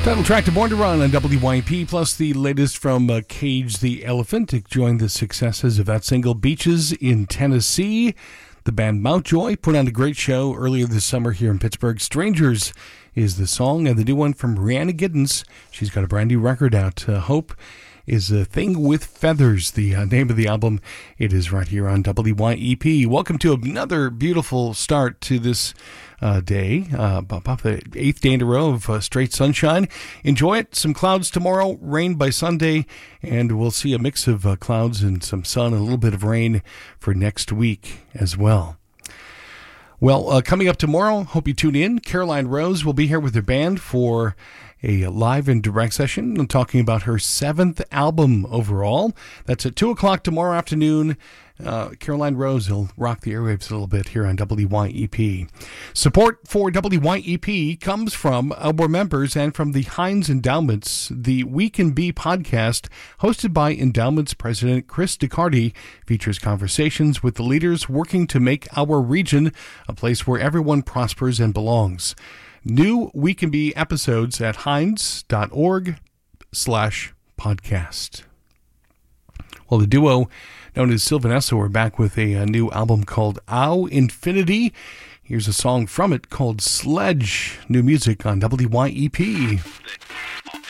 Title track to Born to Run on WYP, plus the latest from Cage the Elephant to join the successes of that single, Beaches in Tennessee. The band Mountjoy put on a great show earlier this summer here in Pittsburgh. Strangers is the song, and the new one from Rihanna Giddens. She's got a brand new record out. Hope is a Thing with Feathers, the name of the album. It is right here on WYEP. Welcome to another beautiful start to this day, about the 8th day in a row of straight sunshine. Enjoy it. Some clouds tomorrow, rain by Sunday, and we'll see a mix of clouds and some sun and a little bit of rain for next week as well. Well, coming up tomorrow, hope you tune in. Caroline Rose will be here with her band for a live and direct session. I'm talking about her 7th album overall. That's at 2 o'clock tomorrow afternoon. Caroline Rose will rock the airwaves a little bit here on WYEP. Support for WYEP comes from our members and from the Heinz Endowments. The We Can Be podcast, hosted by Endowments President Chris DeCardi, features conversations with the leaders working to make our region a place where everyone prospers and belongs. New We Can Be episodes at heinz.org/podcast. Well, the duo known as Sylvanessa are back with a new album called Ow Infinity. Here's a song from it called Sledge. New music on WYEP.